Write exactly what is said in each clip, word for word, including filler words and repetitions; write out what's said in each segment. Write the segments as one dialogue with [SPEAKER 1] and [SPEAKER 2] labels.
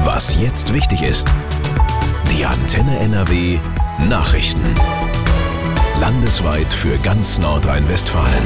[SPEAKER 1] Was jetzt wichtig ist. Die Antenne N R W Nachrichten. Landesweit für ganz Nordrhein-Westfalen.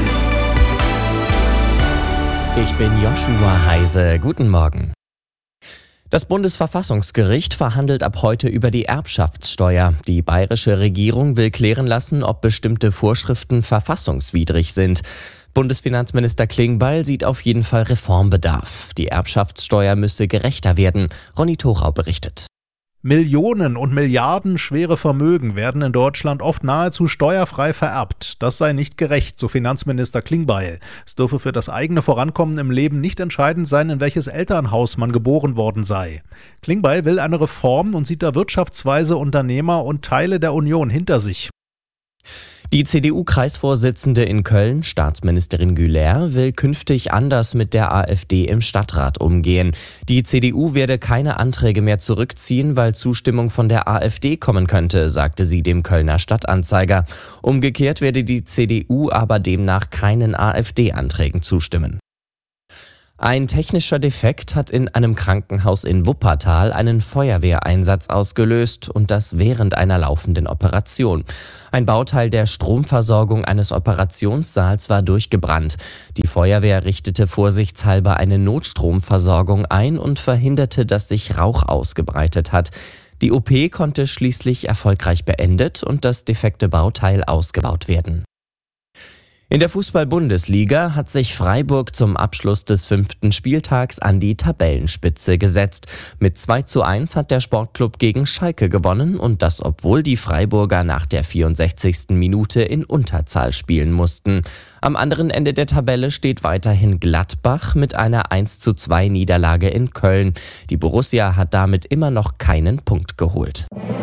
[SPEAKER 2] Ich bin Joshua Heise. Guten Morgen. Das Bundesverfassungsgericht verhandelt ab heute über die Erbschaftssteuer. Die bayerische Regierung will klären lassen, ob bestimmte Vorschriften verfassungswidrig sind. Bundesfinanzminister Klingbeil sieht auf jeden Fall Reformbedarf. Die Erbschaftssteuer müsse gerechter werden. Ronny Thorau berichtet.
[SPEAKER 3] Millionen und Milliarden schwere Vermögen werden in Deutschland oft nahezu steuerfrei vererbt. Das sei nicht gerecht, so Finanzminister Klingbeil. Es dürfe für das eigene Vorankommen im Leben nicht entscheidend sein, in welches Elternhaus man geboren worden sei. Klingbeil will eine Reform und sieht da wirtschaftsweise Unternehmer und Teile der Union hinter sich.
[SPEAKER 2] Die C D U-Kreisvorsitzende in Köln, Staatsministerin Güler, will künftig anders mit der AfD im Stadtrat umgehen. Die C D U werde keine Anträge mehr zurückziehen, weil Zustimmung von der AfD kommen könnte, sagte sie dem Kölner Stadtanzeiger. Umgekehrt werde die C D U aber demnach keinen AfD-Anträgen zustimmen. Ein technischer Defekt hat in einem Krankenhaus in Wuppertal einen Feuerwehreinsatz ausgelöst und das während einer laufenden Operation. Ein Bauteil der Stromversorgung eines Operationssaals war durchgebrannt. Die Feuerwehr richtete vorsichtshalber eine Notstromversorgung ein und verhinderte, dass sich Rauch ausgebreitet hat. Die O P konnte schließlich erfolgreich beendet und das defekte Bauteil ausgebaut werden. In der Fußball-Bundesliga hat sich Freiburg zum Abschluss des fünften Spieltags an die Tabellenspitze gesetzt. Mit zwei zu eins hat der Sportclub gegen Schalke gewonnen und das, obwohl die Freiburger nach der vierundsechzigsten Minute in Unterzahl spielen mussten. Am anderen Ende der Tabelle steht weiterhin Gladbach mit einer eins zu zwei Niederlage in Köln. Die Borussia hat damit immer noch keinen Punkt geholt.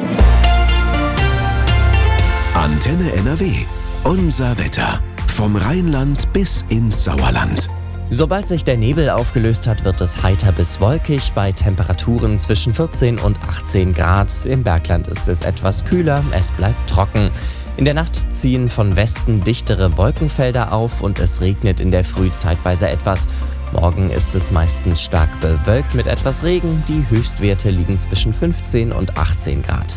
[SPEAKER 1] Antenne N R W. Unser Wetter. Vom Rheinland bis ins Sauerland.
[SPEAKER 2] Sobald sich der Nebel aufgelöst hat, wird es heiter bis wolkig bei Temperaturen zwischen vierzehn und achtzehn Grad. Im Bergland ist es etwas kühler, es bleibt trocken. In der Nacht ziehen von Westen dichtere Wolkenfelder auf und es regnet in der Früh zeitweise etwas. Morgen ist es meistens stark bewölkt mit etwas Regen. Die Höchstwerte liegen zwischen fünfzehn und achtzehn Grad.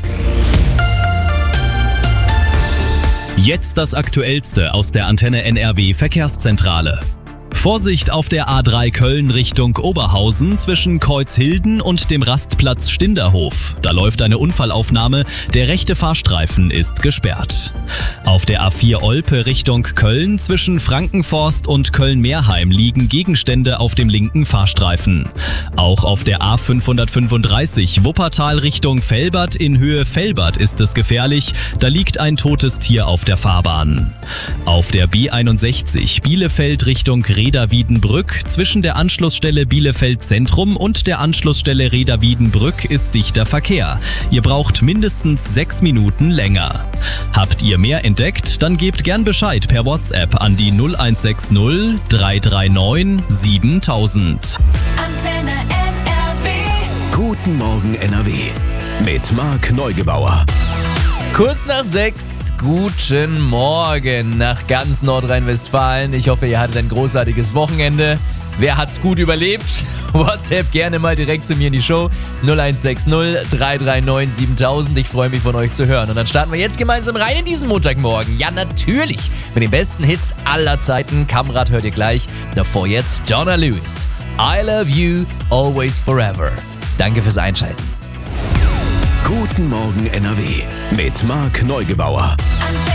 [SPEAKER 4] Jetzt das Aktuellste aus der Antenne N R W Verkehrszentrale. Vorsicht auf der A drei Köln Richtung Oberhausen zwischen Kreuzhilden und dem Rastplatz Stinderhof. Da läuft eine Unfallaufnahme, der rechte Fahrstreifen ist gesperrt. Auf der A vier Olpe Richtung Köln zwischen Frankenforst und Köln-Meerheim liegen Gegenstände auf dem linken Fahrstreifen. Auch auf der A fünfhundertfünfunddreißig Wuppertal Richtung Velbert in Höhe Velbert ist es gefährlich, da liegt ein totes Tier auf der Fahrbahn. Auf der B einundsechzig Bielefeld Richtung Reda-Wiedenbrück zwischen der Anschlussstelle Bielefeld Zentrum und der Anschlussstelle Reda-Wiedenbrück ist dichter Verkehr. Ihr braucht mindestens sechs Minuten länger. Habt ihr mehr entdeckt? Dann gebt gern Bescheid per WhatsApp an die null eins sechs null drei drei neun siebentausend.
[SPEAKER 5] Antenne N R W.
[SPEAKER 1] Guten Morgen N R W. Mit Marc Neugebauer.
[SPEAKER 6] Kurz nach sechs, guten Morgen nach ganz Nordrhein-Westfalen. Ich hoffe, ihr hattet ein großartiges Wochenende. Wer hat's gut überlebt? WhatsApp gerne mal direkt zu mir in die Show. null eins sechs null drei drei neun siebentausend. Ich freue mich, von euch zu hören. Und dann starten wir jetzt gemeinsam rein in diesen Montagmorgen. Ja, natürlich mit den besten Hits aller Zeiten. Kamrad hört ihr gleich. Davor jetzt Donna Lewis. I love you, always forever. Danke fürs Einschalten.
[SPEAKER 1] Guten Morgen N R W mit Marc Neugebauer.